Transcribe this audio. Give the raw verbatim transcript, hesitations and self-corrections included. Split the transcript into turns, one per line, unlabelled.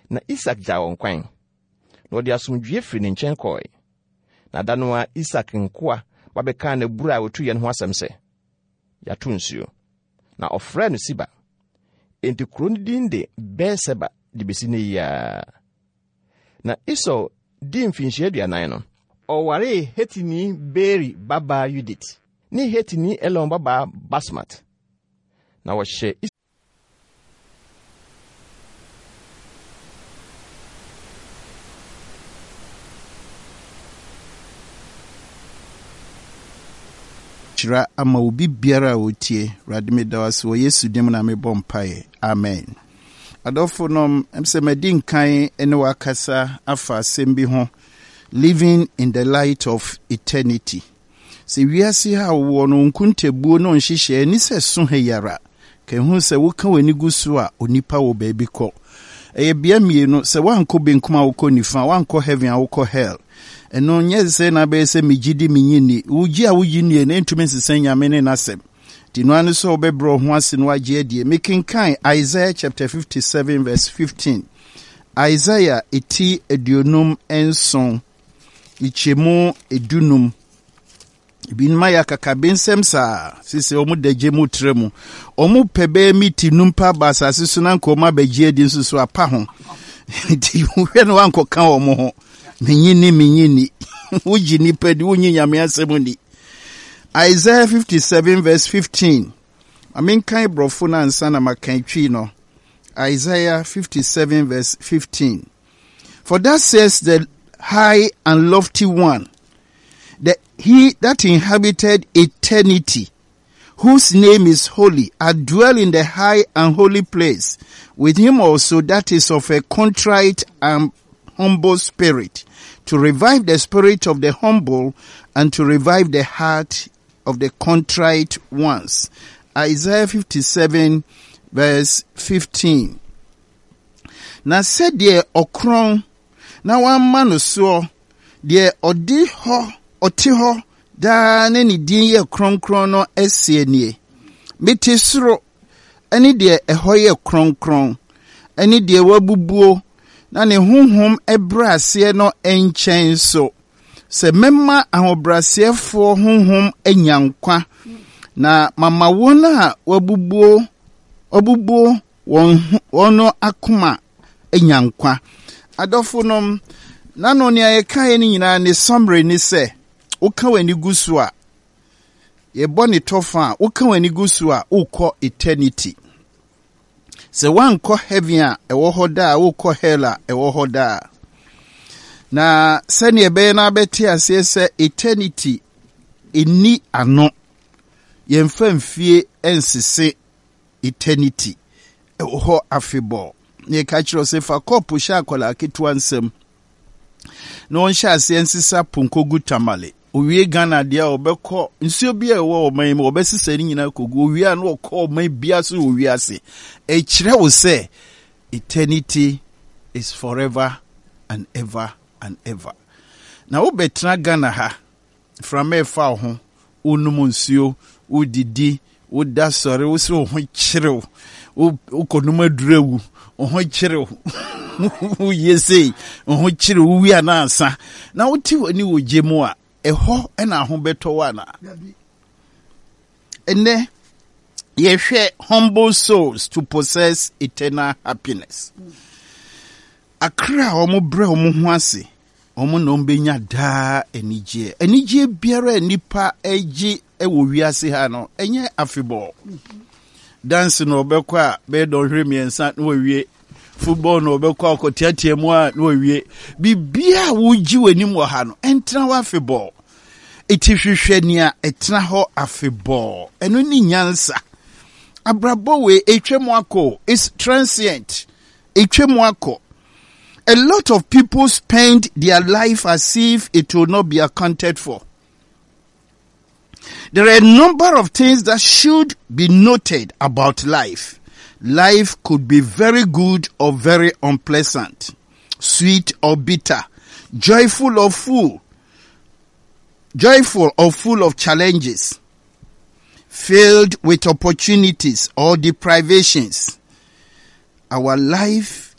Na Isaac gya wɔn kwan. Na ɔde asomdwie firi ne nkyɛn kɔe. Na da no a Isaac nkoa babɛka na buru a wotu yɛ no ho asɛm sɛ, yɛato nsuo. Na ɔfrɛ no Siba. Enti kuro no din de Beer-Seba de besi ne yia. Na Esau di mfinhyia aduanan no, ɔwaree Hetini Beeri babaa Yudit, ne Hetini Elon babaa Basmat. Na wɔhyɛ
Shira ama obi biara otie radime dawase wo Yesu dim na me bompae. Amen. Adofo nom emse medin kan ene wakasa afa sembi ho, living in the light of eternity. Se wiase ha wo no nkuntebuo no nhihye ni se so heyara ke hu se wo ka wani gusu a onipa wo baabi kɔ. Eye bia mienu se wanko benkum a wo kɔ nifa, wanko heaven a wo kɔ hell. Eno nye se na be se migidi minyini uji a wuyini ne ntumi nsesen nyame ne nasem. Dino anu so obebro ho ase no agye adie. Mekenkan Isaiah chapter fifty-seven verse fifteen. Isaiah eti edionum enson ichemu edunum. Binma ya kakabensem sa sise omu deje mu tremu. Omu pebe miti numpa basa sisu na nkoma begye adi nsusu apa ho. Ti hwe no anko kan omu ho. Minyini minyini uji ni pedi unyi nyame asemuni. Isaiah fifty-seven verse fifteen. Amin kan brofo na ansa na makan twi no. Isaiah fifty-seven verse fifteen. For that says the high and lofty one, that he that inhabited eternity, whose name is holy, I dwell in the high and holy place, with him also that is of a contrite and humble spirit, to revive the spirit of the humble and to revive the heart of the contrite ones. Isaiah fifty-seven verse fifteen. Na said ye okron, na wan man so, de odi ho, oti ho, da ne ni din ye kron kron no esie nie. Meti soro, eni de eho ye kron kron, eni de wabubuo, na ne honhom ebrase no enchen so. Se memma ahobrase fo honhom enyankwa, na mama wona wabubuo, obubuo won ono akuma enyankwa. Adofo nom nano ne ayekae ni nyina ne summary ni se, uka weni gusu a ye boni tofa, uka weni gusu a ukọ eternity. Se wanko heaven a ewo hoda, ukọ hell a ewo hoda. Na sani ebe na beti ase se eternity eni ano yemfa mfie ensese eternity ewo ho afebo. Ye ka kiro se fa kopu sha akola ketu ansem na on sha ase ensisa ponko gutamale owie Ghana dia obekọ nsuo bia ewo oman me obesisa ni nyina kogu owie an okọ oman bia so owie ase e kire wo se eternity is forever and ever and ever. Na wo betra Ghana ha from e fa ho onum nsuo udidi uda sore wo so ho kire wo ukonum adurewu ho kire wo yesi ho kire wo wi anansa na wo ti wani wo jemu a eho ena ho beto wana ene ye hwe humble souls to possess eternal happiness. Akra omo bre omo ho ase omo no mbenya da enije enije biara nipa eji ewo wiase ha no enye afebo dance no obekọ a be don hwe miensa no wie football no obekọ akotiatia mu a no wie bibia wuji wani mo ha no entra wa afebo etihwehwe ni a etra ho afebo eno ni nyansa abrabo we etwemu akọ is transient etwemu akọ. A lot of people spend their life as if it will not be accounted for. There are a number of things that should be noted about life. Life could be very good or very unpleasant, sweet or bitter, joyful or full, joyful or full of challenges, filled with opportunities or deprivations. Our life